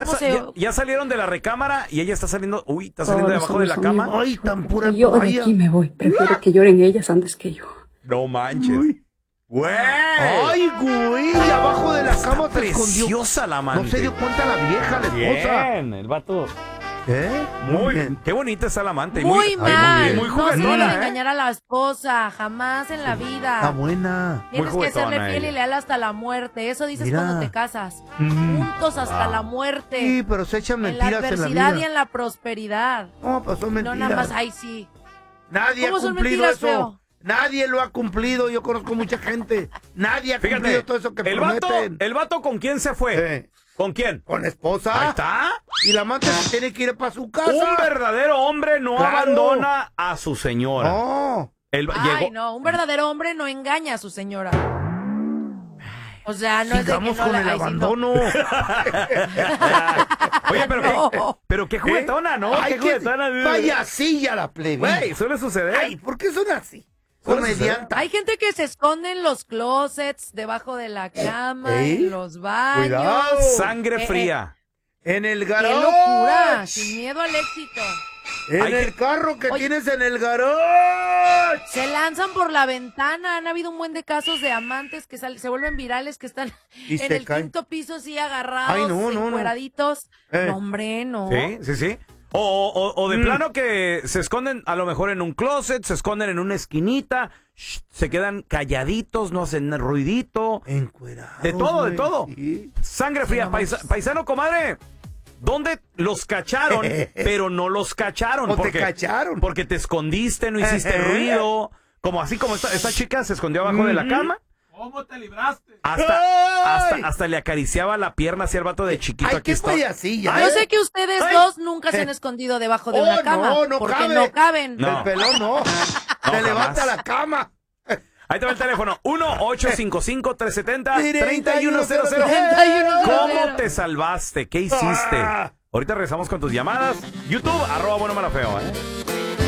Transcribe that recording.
ya salieron de la recámara y ella está saliendo. Uy, está saliendo de abajo de la cama. Ay, tan pura Yo de aquí me voy. Prefiero que lloren ellas antes que yo. No manches. Güey. Ay, güey, abajo de la cama está se escondió. Preciosa la amante. No se dio cuenta la vieja, la esposa. Bien, el vato. Muy bien. Qué bonita está la amante. Muy mal. Muy no se debe juguetona, engañar a la esposa, jamás en la vida. Está buena. Tienes Muy que serle juguetona fiel y ella. leal hasta la muerte. Eso dices Mira. cuando te casas. Juntos hasta la muerte. Sí, pero se echan En la mentiras en la adversidad y vida. en la prosperidad. No, pues son mentiras. No nada más, ay sí. Nadie ha ¿Cómo son cumplido mentiras, eso. feo? Nadie lo ha cumplido. Yo conozco mucha gente. Nadie ha cumplido Fíjate, todo eso que el prometen. vato ¿con quién se fue? ¿Con quién? Con la esposa. Ahí está. Y la amante se tiene que ir para su casa. Un verdadero hombre no Claro. abandona a su señora. No. Ay, no, un verdadero hombre no engaña a su señora. O sea, no Sigamos es de que no con le el ay, sí, no. abandono. Oye, pero qué juguetona, ¿no? Ay, Qué juguetona. payasilla la plebe. Güey, suele suceder. Ay, ¿por qué son así? Suele Comediante. Hay gente que se esconde en los closets, debajo de la cama, en los baños. Cuidado. Sangre fría. En el ¡Qué garage. locura! Sin miedo al éxito. En Ay, el carro que Oye. tienes en el garage. Se lanzan por la ventana. Han habido un buen de casos de amantes que se vuelven virales, que están Y en se el caen. quinto piso así agarrados, Ay, no. encueraditos. Eh. No, hombre, no. Sí. O de plano que se esconden a lo mejor en un closet, se esconden en una esquinita, se quedan calladitos, no hacen ruidito. Encuerados. De todo, güey, de todo. sí. Sangre fría, paisano, comadre. ¿Dónde los cacharon, pero no los cacharon? O te cacharon. Porque te escondiste, no hiciste ruido. Como así como esta chica se escondió abajo de la cama. ¿Cómo te libraste? Hasta le acariciaba la pierna hacia el vato de chiquito. Ay, Aquí qué está. payasilla. Yo sé que ustedes dos nunca se han escondido debajo de una cama. no porque cabe. no caben. No. El pelón no. Te levanta la cama. Ahí te va el teléfono. 1-855-370-3100. ¿Cómo te salvaste? ¿Qué hiciste? Ahorita regresamos con tus llamadas. YouTube, @buenomalafeo,